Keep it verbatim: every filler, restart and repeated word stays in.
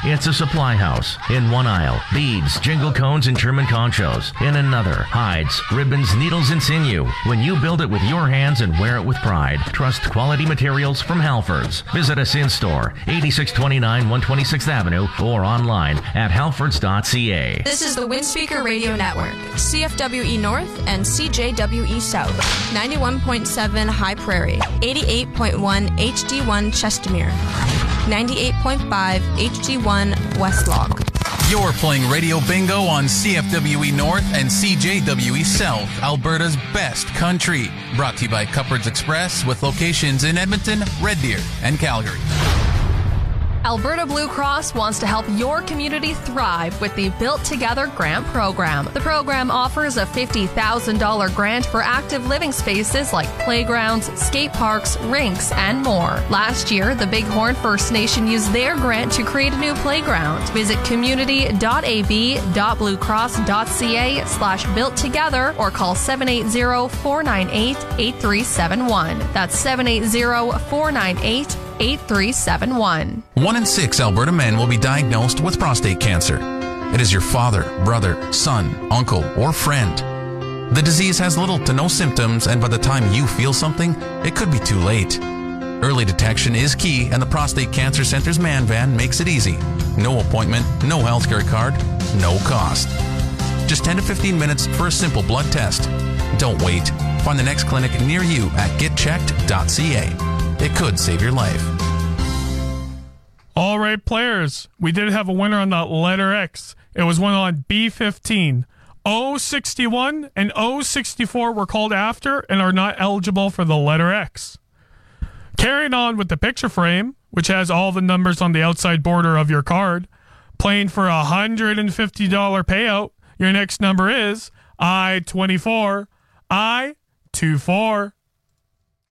it's a supply house. In one aisle, beads, jingle cones, and German conchos. In another, hides, ribbons, needles, and sinew. When you build it with your hands and wear it with pride, trust quality materials from Halfords. Visit us in store, eighty-six twenty-nine one twenty-sixth Avenue, or online at halfords dot c a. This is the Windspeaker Radio Network, C F W E North and C J W E South, ninety-one point seven High Prairie, eighty-eight point one H D one Chestermere, ninety-eight point five H D one West Log. You're playing Radio Bingo on C F W E North and C J W E South, Alberta's best country. Brought to you by Cupboards Express with locations in Edmonton, Red Deer, and Calgary. Alberta Blue Cross wants to help your community thrive with the Built Together Grant Program. The program offers a fifty thousand dollars grant for active living spaces like playgrounds, skate parks, rinks, and more. Last year, the Bighorn First Nation used their grant to create a new playground. Visit community.ab.bluecross.ca slash built together or call seven eight zero, four nine eight, eight three seven one. That's seven eight zero, four nine eight, eight three seven one. One in six Alberta men will be diagnosed with prostate cancer. It is your father, brother, son, uncle, or friend. The disease has little to no symptoms, and by the time you feel something, it could be too late. Early detection is key, and the Prostate Cancer Center's Man Van makes it easy. No appointment, no healthcare card, no cost. Just ten to fifteen minutes for a simple blood test. Don't wait. Find the next clinic near you at get checked dot c a. It could save your life. All right, players. We did have a winner on the letter X. It was one on B fifteen. O sixty-one and O sixty-four were called after and are not eligible for the letter X. Carrying on with the picture frame, which has all the numbers on the outside border of your card, playing for a one hundred fifty dollars payout, your next number is I twenty-four, I twenty-four.